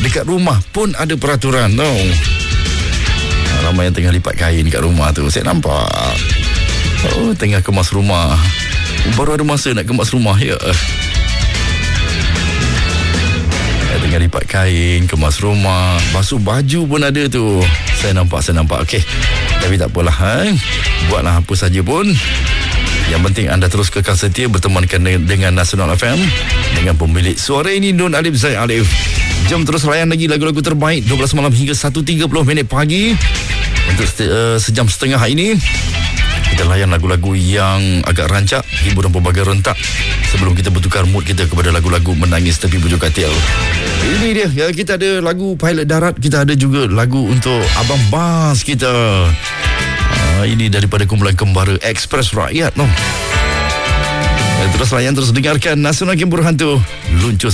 dekat rumah pun ada peraturan tau. Ramai yang tengah lipat kain kat rumah tu. Saya nampak. Tengah kemas rumah. Baru ada masa nak kemas rumah ya. Tengah lipat kain, kemas rumah, basuh baju pun ada tu. Saya nampak. Okey. Tapi tak apalah. Buatlah apa saja pun. Yang penting anda terus kekal setia bertemankan dengan Nasional FM, dengan pemilik suara ini Nun Alif Zaid Alif. Jom terus layan lagi lagu-lagu terbaik 12 malam hingga 1.30 minit pagi. Untuk sejam setengah ini kita layan lagu-lagu yang agak rancak, hiburan pelbagai rentak, sebelum kita bertukar mood kita kepada lagu-lagu menangis tepi bujur katil. Ini dia ya, kita ada lagu Pilot Darat, kita ada juga lagu untuk Abang Bas kita. Ini daripada kumpulan Kembara Express Rakyat. Terus layan, terus dengarkan Nasional Game Berhantu luncur